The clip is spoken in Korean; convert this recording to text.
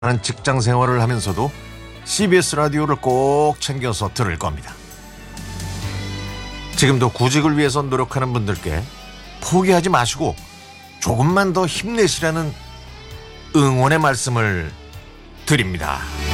하는 직장 생활을 하면서도 CBS 라디오를 꼭 챙겨서 들을 겁니다. 지금도 구직을 위해서 노력하는 분들께 포기하지 마시고 조금만 더 힘내시라는 응원의 말씀을 드립니다.